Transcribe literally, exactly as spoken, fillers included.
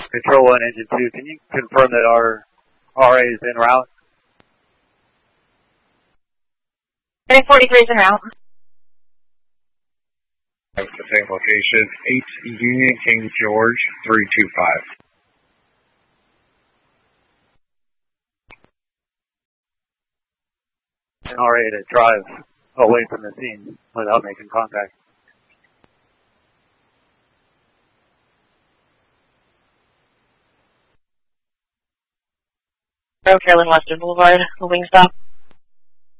Control one, Engine two, can you confirm that our R A is en route? Train forty-three is en route. At the same location, eight Union King George, three two five. An R A to drive away from the scene without making contact. Carolyn Western Boulevard, the wing stop.